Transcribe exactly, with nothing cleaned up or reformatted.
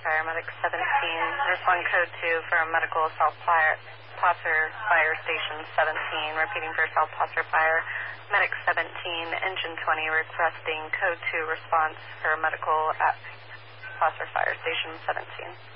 Paramedic seventeen, respond code two for a medical South Fire, Placer Fire Station seventeen, repeating for South Placer Fire. Medic seventeen, engine twenty, requesting code two response for medical at Placer Fire Station seventeen.